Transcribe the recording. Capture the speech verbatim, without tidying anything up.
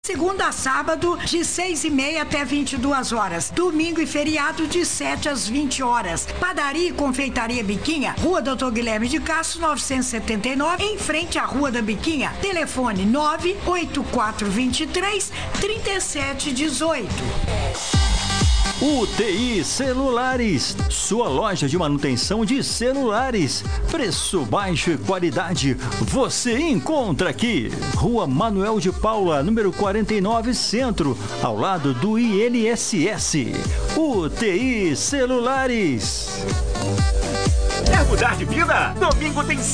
Segunda a sábado, de seis e meia até vinte e duas horas. Domingo e feriado, de sete às vinte horas. Padaria e Confeitaria Biquinha, Rua Doutor Guilherme de Castro, novecentos e setenta e nove, em frente à Rua da Biquinha. Telefone nove oito quatro dois três, três sete um oito. U T I Celulares, sua loja de manutenção de celulares. Preço baixo e qualidade você encontra aqui. Rua Manuel de Paula, número quarenta e nove, Centro, ao lado do I N S S. U T I Celulares. Quer mudar de vida? Domingo tem